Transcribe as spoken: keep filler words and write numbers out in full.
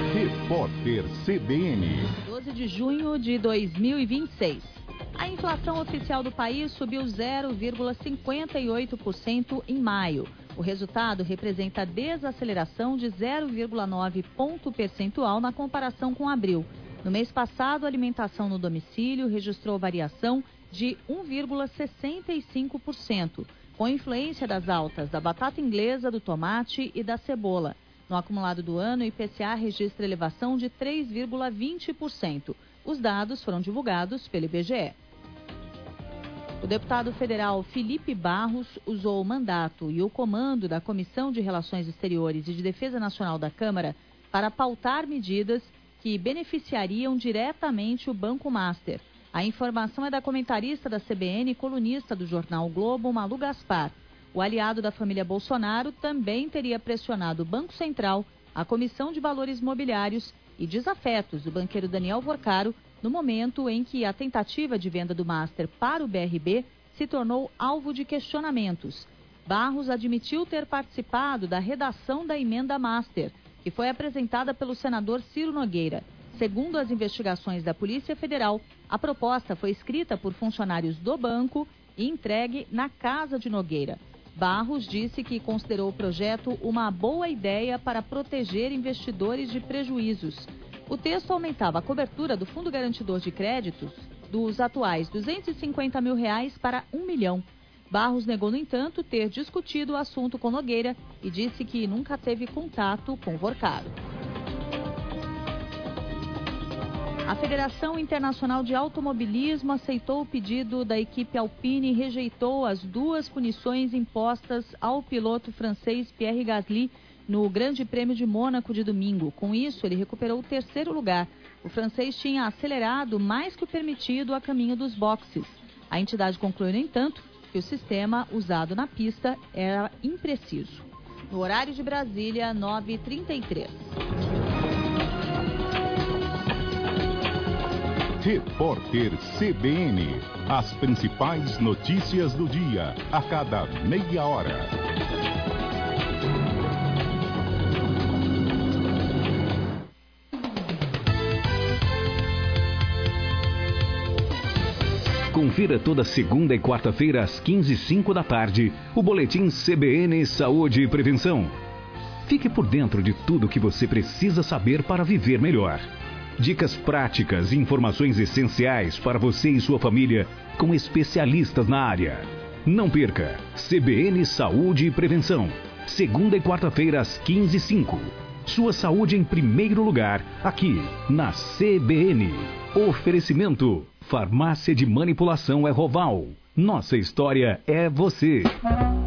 Repórter C B N. doze de junho de dois mil e vinte e seis. A inflação oficial do país subiu zero vírgula cinquenta e oito por cento em maio. O resultado representa a desaceleração de zero vírgula nove ponto percentual na comparação com abril. No mês passado, a alimentação no domicílio registrou variação de um vírgula sessenta e cinco por cento, com influência das altas da batata inglesa, do tomate e da cebola. No acumulado do ano, o I P C A registra elevação de três vírgula vinte por cento. Os dados foram divulgados pelo I B G E. O deputado federal Felipe Barros usou o mandato e o comando da Comissão de Relações Exteriores e de Defesa Nacional da Câmara para pautar medidas que beneficiariam diretamente o Banco Master. A informação é da comentarista da C B N e colunista do jornal o Globo, Malu Gaspar. O aliado da família Bolsonaro também teria pressionado o Banco Central, a Comissão de Valores Mobiliários e desafetos do banqueiro Daniel Vorcaro no momento em que a tentativa de venda do Master para o B R B se tornou alvo de questionamentos. Barros admitiu ter participado da redação da emenda Master, que foi apresentada pelo senador Ciro Nogueira. Segundo as investigações da Polícia Federal, a proposta foi escrita por funcionários do banco e entregue na casa de Nogueira. Barros disse que considerou o projeto uma boa ideia para proteger investidores de prejuízos. O texto aumentava a cobertura do Fundo Garantidor de Créditos dos atuais duzentos e cinquenta mil reais para um milhão. Barros negou, no entanto, ter discutido o assunto com Nogueira e disse que nunca teve contato com Vorcaro. A Federação Internacional de Automobilismo aceitou o pedido da equipe Alpine e rejeitou as duas punições impostas ao piloto francês Pierre Gasly no Grande Prêmio de Mônaco de domingo. Com isso, ele recuperou o terceiro lugar. O francês tinha acelerado mais que o permitido a caminho dos boxes. A entidade concluiu, no entanto, que o sistema usado na pista era impreciso. No horário de Brasília, nove e trinta e três. Repórter C B N. As principais notícias do dia, a cada meia hora. Confira toda segunda e quarta-feira às quinze e cinco da tarde o boletim C B N Saúde e Prevenção. Fique por dentro de tudo o que você precisa saber para viver melhor. Dicas práticas e informações essenciais para você e sua família com especialistas na área. Não perca C B N Saúde e Prevenção, segunda e quarta-feira às quinze e cinco. Sua saúde em primeiro lugar, aqui na C B N. Oferecimento: Farmácia de Manipulação é Roval. Nossa história é você.